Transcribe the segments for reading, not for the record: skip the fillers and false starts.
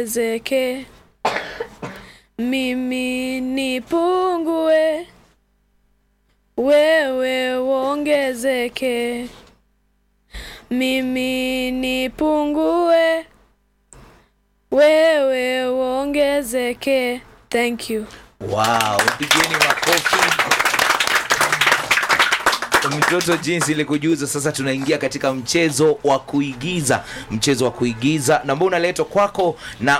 uongezeke, mimi nipungue, wewe uongezeke, mimi nipungue, wewe uongezeke. Thank you. Wow, pigeni makofi. Mtoto jinsi ile kujuza. Sasa tunaingia katika mchezo wa kuigiza. Mchezo wa kuigiza na ambao unaletwa kwako na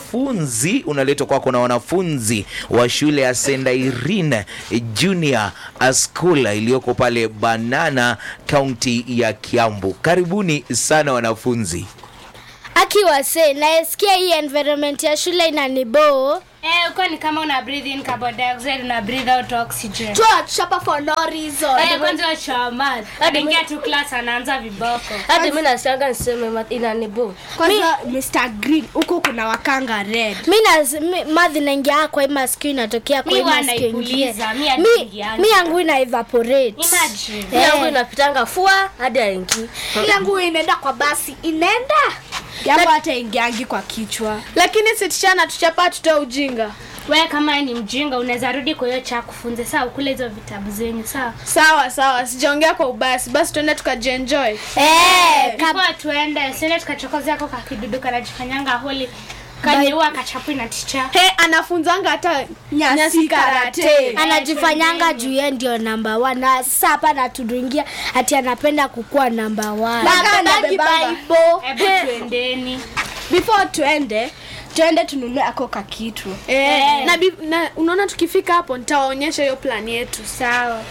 wanafunzi wa shule ya St. Irene Junior School iliyoko pale Banana, County ya Kiambu. Karibuni sana wanafunzi. Akiwa naesikia hii environment ya shule inanibo. Uko ni kama una breathe in carbon dioxide, una breathe out oxygen. Chapa for no reason. Kwanza chama. Adingia tu class anaanza viboko. Hadi mimi nasianga niseme inanibo. Kwanza Mr. Green huko kuna wakanga red. Mimi madhi naingia kwa hii mask inatokea kwa hii mask ingine. Mimi yangu ina evaporate. Imagine. Yangu inapitanga fua hadi aingi. Yangu inaenda kwa basi inaenda. Jambo hata ingiangi kwa kichwa. Lakini sitishana tuchapa tutoa ujinga. Wewe kama ni mjinga unaweza rudi kwa hiyo cha kufunza sawa, ukule hizo vitabu zenyu sawa. Sawa, sijaongea kwa ubasi. Basi tuende tukaenjoy. Kama tuende, sasa tukachokoza yako kakidudu kanajifanyanga holi. Kaniua kachapu na teacher. Anafunzanga hata nyasi karate. Anajifanyanga juu yeye ndio number 1. Na sasa hapa natuduingia ati anapenda kukua number 1. Na Bible. Hebu tuendeni. Before tuende tununue akoka kitu. Na unaona tukifika hapo nitawaonyesha hiyo plan yetu. Sawa.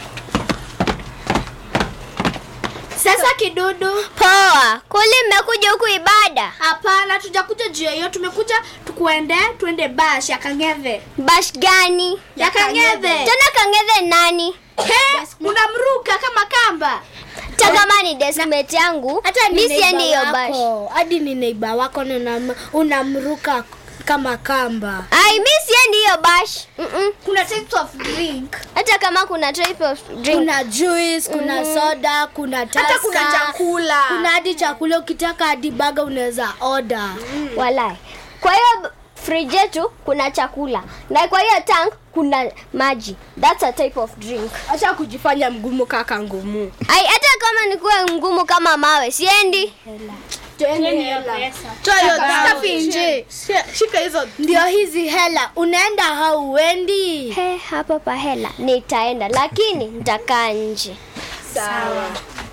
Sasa kidudu. Poa. Kuli mmekuja huku ibada? Hapana, tujakuja juu hiyo. Tumekuja tuende bash ya Kang'ethe. Bash gani? Ya Kang'ethe. Tena Kang'ethe nani? Unamruka kama kamba. Takamani deskmate yangu. Mimi siendi hiyo bash. Hadi ni neighbor wako na unamruka kama kamba. Mimi siendi hiyo bash. Kuna types of drink. Hata kama kuna type of drink. Kuna juice, kuna soda, kuna taska. Hata kuna chakula. Kuna hadi chakula ukitaka hadi burger unaweza order. Walai. Kwa hiyo fridge yetu kuna chakula. Na kwa hiyo tank kuna maji. That's a type of drink. Acha kujifanya mgumu kaka ngumu. Hata kama nikuwe mgumu kama mawe, siendi. Shika hizo. Ndio hizi hela. Unaenda au uendi? Hapa pa hela. Nitaenda lakini nitakaa nje. Sawa.